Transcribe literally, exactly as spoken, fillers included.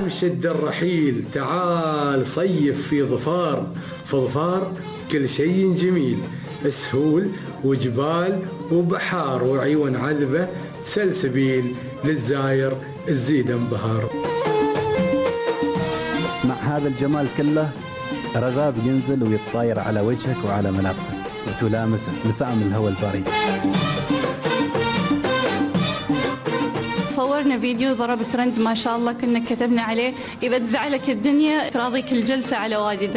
وشد الرحيل، تعال صيف في ظفار، في ظفار كل شيء جميل، سهول وجبال وبحار وعيون عذبة، سلسبيل للزاير تزيد انبهار. مع هذا الجمال كله رغاب ينزل ويتطاير على وجهك وعلى ملابسك وتلامسك مسام الهواء البريد. صورنا فيديو ضرب ترند ما شاء الله، كنا كتبنا عليه إذا تزعلك الدنيا تراضيك الجلسة على وادي